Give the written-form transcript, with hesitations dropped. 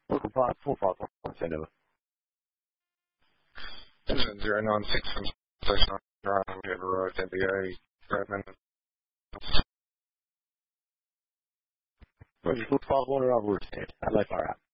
Local pod, full pod, Nintendo. This is 096 from Station Drive, Road, NBA, Redmond. Well, just look for one of our words. I like our app.